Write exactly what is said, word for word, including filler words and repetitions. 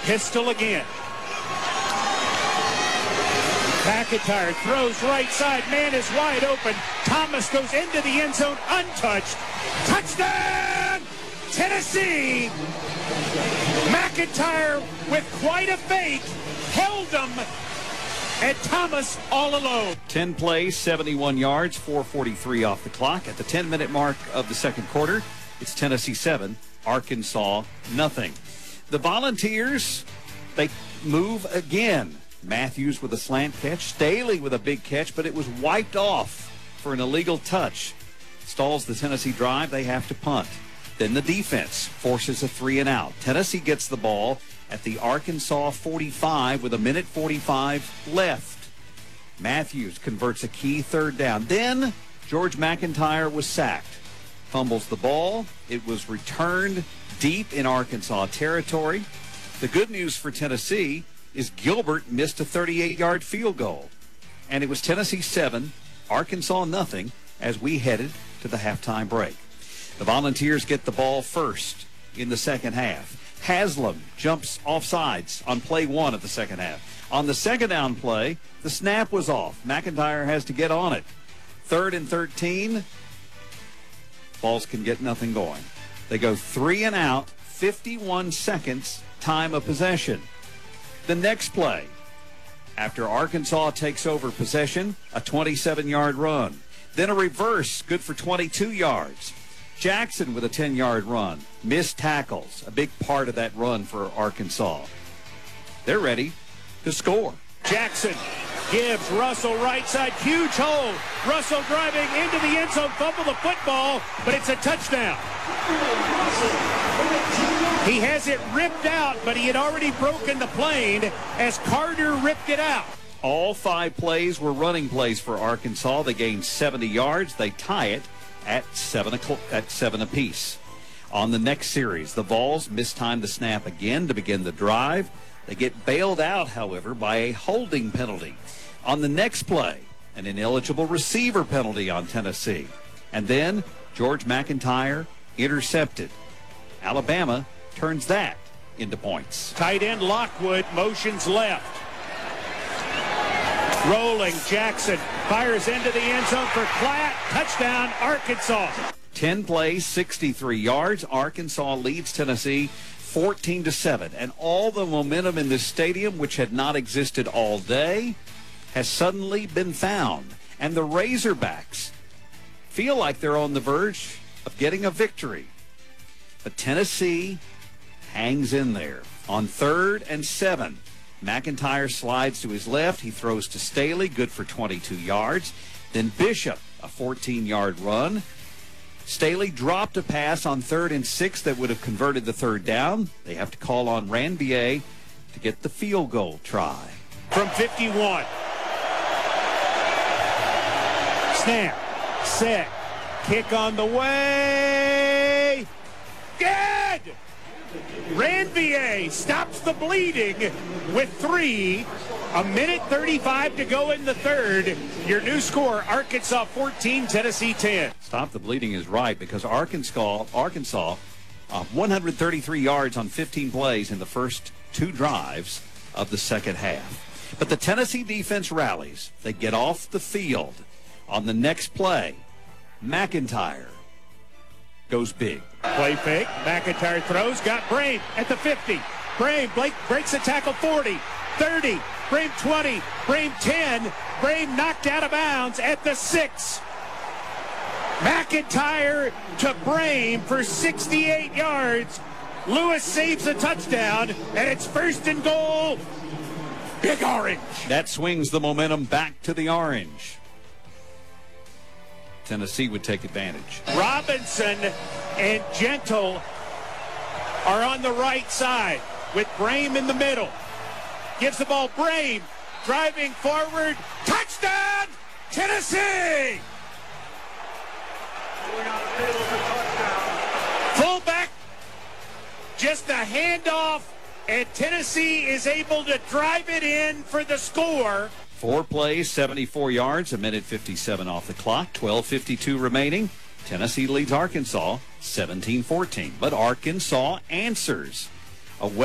Pistol again. McIntyre throws right side. Man is wide open. Thomas goes into the end zone untouched. Touchdown, Tennessee. McIntyre with quite a fake held him, and Thomas all alone. ten plays, seventy-one yards, four forty-three off the clock. At the ten-minute mark of the second quarter, it's Tennessee seven, Arkansas nothing. The Volunteers, they move again. Matthews with a slant catch, Staley with a big catch, but it was wiped off for an illegal touch. Stalls the Tennessee drive. They have to punt. Then the defense forces a three and out. Tennessee gets the ball at the Arkansas forty-five with a minute forty-five left. Matthews converts a key third down. Then George McIntyre was sacked. Fumbles the ball. It was returned deep in Arkansas territory. The good news for Tennessee is Gilbert missed a thirty-eight-yard field goal. And it was Tennessee seven, Arkansas nothing as we headed to the halftime break. The Volunteers get the ball first in the second half. Haslam jumps off sides on play one of the second half. On the second down play, the snap was off. McIntyre has to get on it. Third and thirteen, Vols can get nothing going. They go three and out, fifty-one seconds, time of possession. The next play, after Arkansas takes over possession, a twenty-seven-yard run. Then a reverse, good for twenty-two yards. Jackson with a ten-yard run. Missed tackles, a big part of that run for Arkansas. They're ready to score. Jackson gives Russell right side, huge hole. Russell driving into the end zone, fumble the football, but it's a touchdown. He has it ripped out, but he had already broken the plane as Carter ripped it out. All five plays were running plays for Arkansas. They gained seventy yards. They tie it at seven o'clock, at seven apiece. On the next series, the Vols mistime the snap again to begin the drive. They get bailed out, however, by a holding penalty. On the next play, an ineligible receiver penalty on Tennessee. And then George McIntyre intercepted. Alabama turns that into points. Tight end Lockwood motions left. Rolling Jackson fires into the end zone for Platt. Touchdown, Arkansas. ten plays, sixty-three yards. Arkansas leads Tennessee fourteen to seven. And all the momentum in this stadium, which had not existed all day, has suddenly been found. And the Razorbacks feel like they're on the verge of getting a victory. But Tennessee hangs in there. On third and seven, McIntyre slides to his left. He throws to Staley, good for twenty-two yards. Then Bishop, a fourteen-yard run. Staley dropped a pass on third and six that would have converted the third down. They have to call on Ranvier to get the field goal try. From fifty-one. Snap, set, kick on the way. Good! Ranvier stops the bleeding with three. A minute thirty-five to go in the third. Your new score, Arkansas fourteen, Tennessee ten. Stop the bleeding is right, because Arkansas, Arkansas, uh, one hundred thirty-three yards on fifteen plays in the first two drives of the second half. But the Tennessee defense rallies. They get off the field. On the next play, McIntyre goes big. Play fake. McIntyre throws. Got Brame at the fifty. Brame Blake breaks the tackle forty, thirty. Brame twenty. Brame ten. Brame knocked out of bounds at the six. McIntyre to Brame for sixty-eight yards. Lewis saves a touchdown, and it's first and goal. Big Orange. That swings the momentum back to the Orange. Tennessee would take advantage. Robinson and Gentle are on the right side with Brame in the middle. Gives the ball Brame, driving forward. Touchdown, Tennessee! Fullback, just a handoff, and Tennessee is able to drive it in for the score. Four plays, seventy-four yards, a minute fifty-seven off the clock, twelve fifty-two remaining. Tennessee leads Arkansas seventeen fourteen. But Arkansas answers. A